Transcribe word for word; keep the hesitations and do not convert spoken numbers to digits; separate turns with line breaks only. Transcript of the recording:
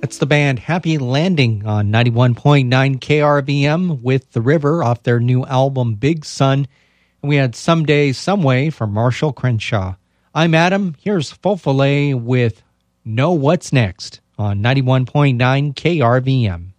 That's the band Happy Landing on ninety-one point nine K R V M with The River off their new album Big Sun. And we had Someday, Someway from Marshall Crenshaw. I'm Adam. Here's Fofole with Know What's Next on ninety-one point nine K R V M.